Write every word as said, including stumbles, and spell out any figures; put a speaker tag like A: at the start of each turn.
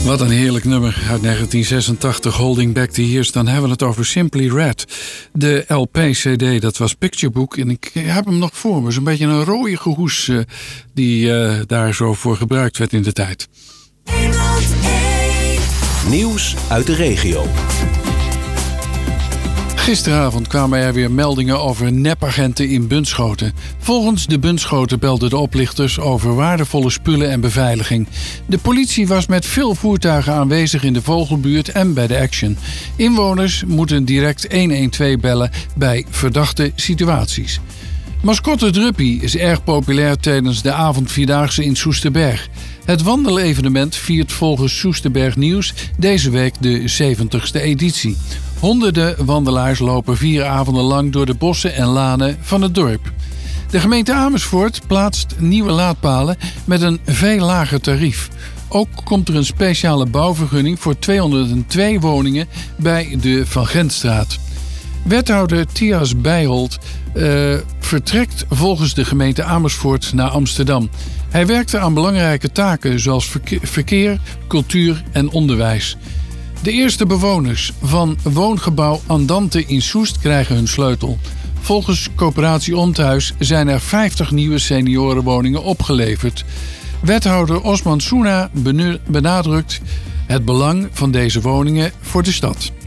A: Wat een heerlijk nummer uit negentien zesentachtig, Holding Back the Years. Dan hebben we het over Simply Red. De L P-C D, dat was Picture Book. En ik heb hem nog voor me. Zo'n beetje een rode gehoes uh, die uh, daar zo voor gebruikt werd in de tijd.
B: Nieuws uit de regio.
A: Gisteravond kwamen er weer meldingen over nepagenten in Bunschoten. Volgens de Bunschoten belden de oplichters over waardevolle spullen en beveiliging. De politie was met veel voertuigen aanwezig in de Vogelbuurt en bij de Action. Inwoners moeten direct honderdtwaalf bellen bij verdachte situaties. Mascotte Druppie is erg populair tijdens de avondvierdaagse in Soesterberg. Het wandelevenement viert volgens Soesterberg Nieuws deze week de zeventigste editie. Honderden wandelaars lopen vier avonden lang door de bossen en lanen van het dorp. De gemeente Amersfoort plaatst nieuwe laadpalen met een veel lager tarief. Ook komt er een speciale bouwvergunning voor tweehonderdtwee woningen bij de Van Gentstraat. Wethouder Thias Bijholt uh, vertrekt volgens de gemeente Amersfoort naar Amsterdam. Hij werkte aan belangrijke taken zoals verkeer, cultuur en onderwijs. De eerste bewoners van woongebouw Andante in Soest krijgen hun sleutel. Volgens Coöperatie Omthuis zijn er vijftig nieuwe seniorenwoningen opgeleverd. Wethouder Osman Soena benadrukt het belang van deze woningen voor de stad.